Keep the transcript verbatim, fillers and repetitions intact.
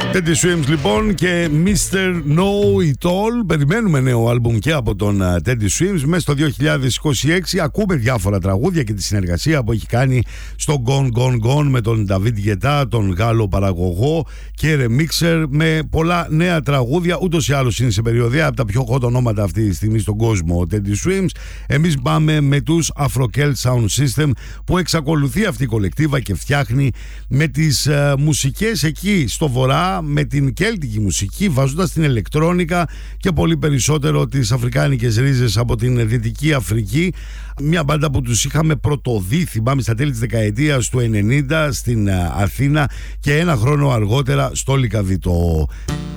Teddy Swims λοιπόν και μίστερ Know It All. Περιμένουμε νέο άλμπουμ και από τον Teddy Swims μέσα στο δύο χιλιάδες είκοσι έξι. Ακούμε διάφορα τραγούδια και τη συνεργασία που έχει κάνει στο Gone Gone Gone με τον David Guetta, τον Γάλλο παραγωγό και remixer, με πολλά νέα τραγούδια. Ούτως ή άλλως είναι σε περιοδία από τα πιο hot ονόματα αυτή τη στιγμή στον κόσμο ο Teddy Swims. Εμείς πάμε με τους Afro-Celt Sound System, που εξακολουθεί αυτή η κολεκτίβα και φτιάχνει με τις uh, μουσικές εκεί στο βορρά, με την κέλτικη μουσική, βάζοντας την ηλεκτρόνικα και πολύ περισσότερο τις αφρικάνικες ρίζες από την Δυτική Αφρική. Μια μπάντα που τους είχαμε πρωτοδεί, θυμάμαι, στα τέλη της δεκαετίας του ενενήντα στην Αθήνα και ένα χρόνο αργότερα στο Λυκαβήτο.